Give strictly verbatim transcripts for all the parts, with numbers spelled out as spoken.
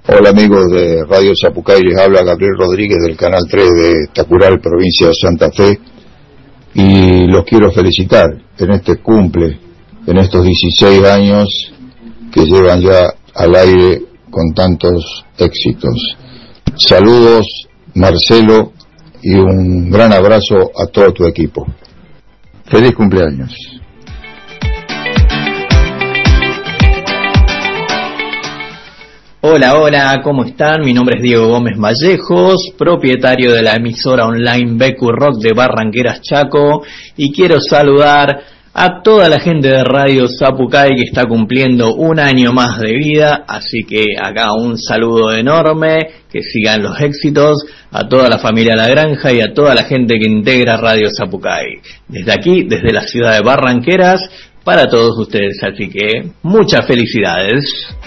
Hola amigos de Radio Zapucay, les habla Gabriel Rodríguez del Canal tres de Tacural, provincia de Santa Fe, y los quiero felicitar en este cumple, en estos dieciséis años que llevan ya al aire con tantos éxitos. Saludos, Marcelo, y un gran abrazo a todo tu equipo. Feliz cumpleaños. Hola, hola, ¿cómo están? Mi nombre es Diego Gómez Vallejos, propietario de la emisora online B Q Rock de Barranqueras, Chaco, y quiero saludar a toda la gente de Radio Zapucay que está cumpliendo un año más de vida, así que acá un saludo enorme, que sigan los éxitos, a toda la familia La Granja y a toda la gente que integra Radio Zapucay. Desde aquí, desde la ciudad de Barranqueras, para todos ustedes, así que muchas felicidades.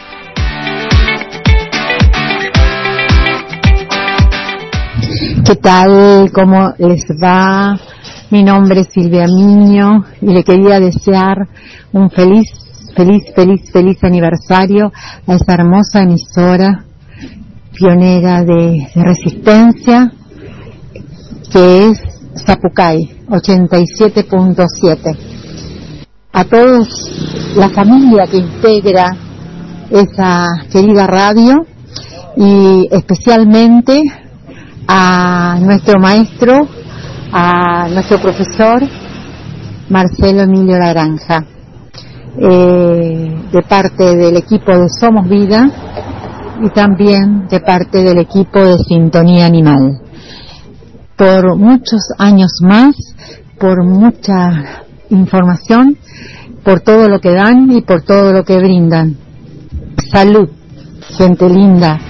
¿Qué tal? ¿Cómo les va? Mi nombre es Silvia Miño y le quería desear un feliz, feliz, feliz, feliz aniversario a esa hermosa emisora pionera de, de resistencia que es Zapucay ochenta y siete punto siete. A todos la familia que integra esa querida radio y especialmente a nuestro maestro, a nuestro profesor Marcelo Emilio La Granja, eh, de parte del equipo de Somos Vida y también de parte del equipo de Sintonía Animal. Por muchos años más, por mucha información, por todo lo que dan y por todo lo que brindan. Salud, gente linda.